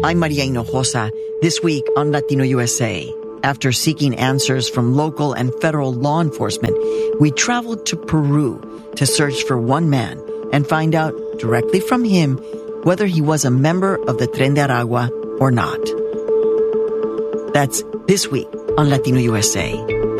I'm Maria Hinojosa. This week on Latino USA, after seeking answers from local and federal law enforcement, we traveled to Peru to search for one man and find out directly from him whether he was a member of the Tren de Aragua or not. That's this week on Latino USA.